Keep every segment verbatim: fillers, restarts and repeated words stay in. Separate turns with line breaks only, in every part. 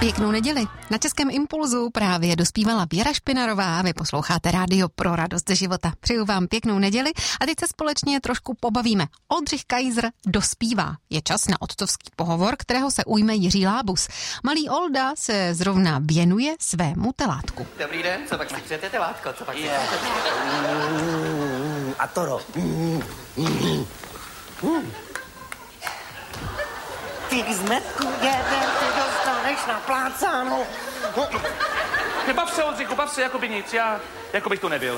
Pěknou neděli. Na Českém impulzu právě dospívala Věra Špinarová. Vy posloucháte rádio pro radost ze života. Přeju vám pěknou neděli a teď se společně trošku pobavíme. Oldřich Kaiser dospívá. Je čas na otcovský pohovor, kterého se ujme Jiří Lábus. Malý Olda se zrovna věnuje svému telátku.
Dobrý den, co pak si přejete telátko? Co pak si
yeah. mm, A toro. Mm, mm, mm. Ty zmetku jeden, ty dostaneš na plácánu.
Nebav se, Oldřichu, bav se, jako by nic, já, jako bych tu nebyl.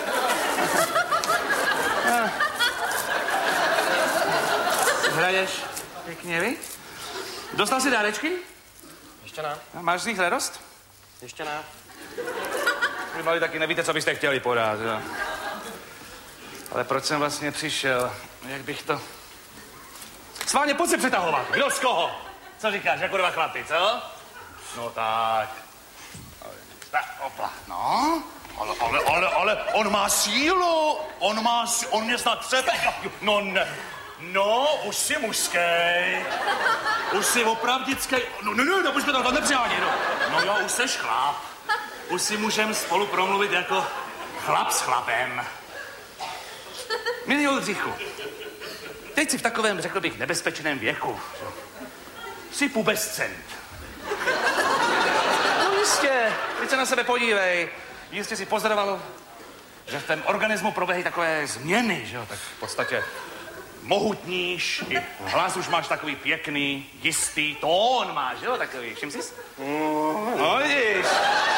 Hraješ pěkně, vy? Dostal jsi dárečky?
Ještě ne.
Máš z nich radost?
Ještě ne.
Vy mali taky nevíte, co byste chtěli podat, jo. Ale proč jsem vlastně přišel? Jak bych to... Sváně, pojď se přetahovat. Kdo z koho? Co říkáš, jako dva chlapy, co? No tak. Tak, opla. No, ale, ale, ale, ale, on má sílu. On má sílu. On mě snad třebe. No ne. No, už jsi mužskej. Už jsi opravdickej. No, no, no, no, už to nepřihání, no. No jo, už seš chlap. Už si můžem spolu promluvit jako chlap s chlapem. Milý Oldřichu, teď jsi v takovém, řekl bych, nebezpečném věku. Jsi pubescent. No jistě, teď se na sebe podívej. Jistě si pozoroval, že v tom organismu proběhají takové změny, že jo? Tak v podstatě mohutníš, i hlas už máš takový pěkný, jistý, tón máš, že jo? Takový, všim jsi? No vidíš.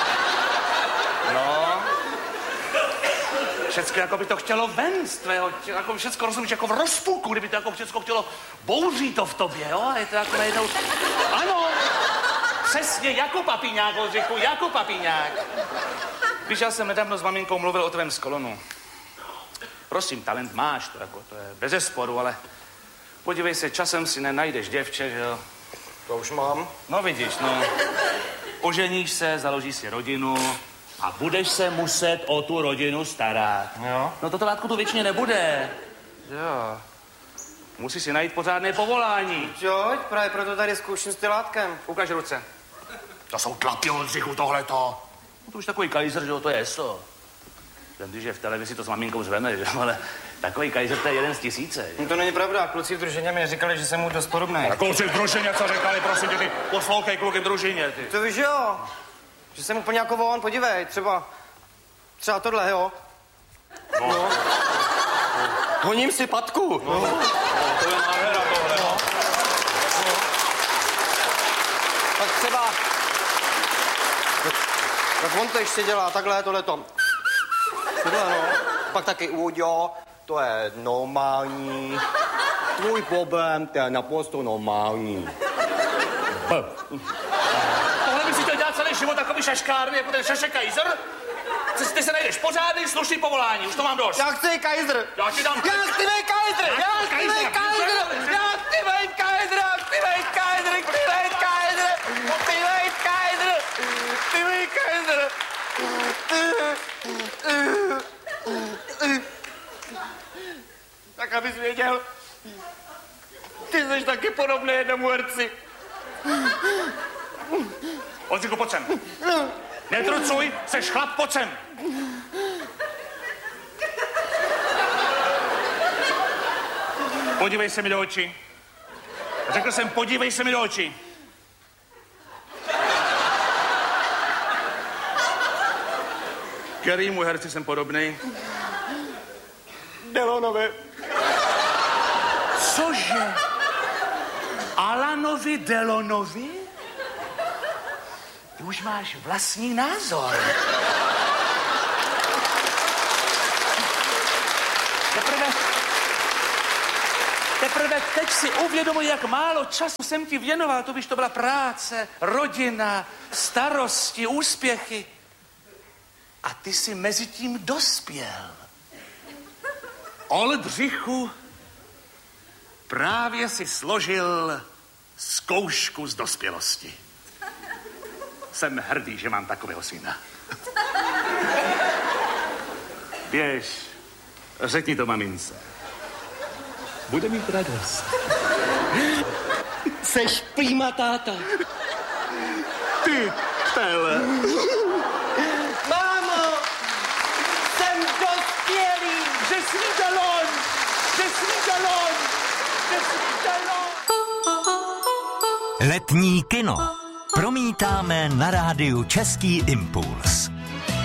No. Všecko jako by to chtělo ven z tvého, jako všecko rozumíš, jako v rozpuku, kdyby to jako všecko chtělo, bouří to v tobě, jo? A je to jako najednou, ano, přesně, jako papíňák, Oldřichu, jako papíňák. Víš, já jsem nedávno s maminkou mluvil o tvém skolonu. Prosím, talent máš, to, jako, to je bezesporu, ale podívej se, časem si nenajdeš děvče, že jo?
To už mám.
No vidíš, no, oženíš se, založíš si rodinu, a budeš se muset o tu rodinu starat.
Jo.
No to telátku tu věčně nebude. Jo. Musíš si najít pořádné povolání.
Jo, právě proto tady zkouším s telátkem.
Ukaž ruce. To jsou tlapy, Oldřichu, tohleto. No to už takový Kaiser, že jo, to je eso. Ten, když je v televizi, to s maminkou zveme, že jo, ale takový Kaiser, to je jeden z tisíce.
No to není pravda, kluci v družině mi říkali, že jsem mu dost podobný.
A kluci v družině, co říkali, prosím tě, ty poslouchej kluky v družině, ty.
To víš, jo. Že jsem úplně jako on, podívej, třeba, třeba tohle, jo.
No. No.
Honím si patku.
No. No. To je nádhera tohle. No.
No. Tak třeba, tak, tak on to ještě dělá takhle, tohleto. Tohle, no. Pak taky úďo, to je normální. Tvůj problém, to je naprosto normální.
Celý život takový šaškárny, jako ten Šašek Kaiser? Ty se najdeš pořádný, slušný povolání, už to mám dost.
Já chci Kaiser.
Já ti dám...
Já chci vej Kaiser. Já chci vej Kaiser. Já chci vej Kaiser. Já chci vej Kaiser. Chci vej Kaiser. Chci vej Kaiser. Chci vej Kaiser. Tak abys věděl, ty jsi taky podobný jednomu herci.
Oldřichu, pojď sem. Netrucuj, seš chlap, pojď sem. Podívej se mi do očí. Řekl jsem, podívej se mi do očí. Kterýmu herci jsem podobný?
Delonovi.
Cože? Alanovi Delonovi? Ty už máš vlastní názor. Teprve, teprve teď si uvědomuji, jak málo času jsem ti věnoval. To víš, to byla práce, rodina, starosti, úspěchy. A ty jsi mezi tím dospěl. Oldřichu, právě si složil zkoušku z dospělosti. Jsem hrdý, že mám takového syna. Běž, řekni to mamince. Bude mít radost.
Seš prima táta.
Ty tele.
Mámo, jsem dospělý.
Že snídalon! Že snídalon! Že snídalon!
Letní kino promítáme na rádiu Český impuls.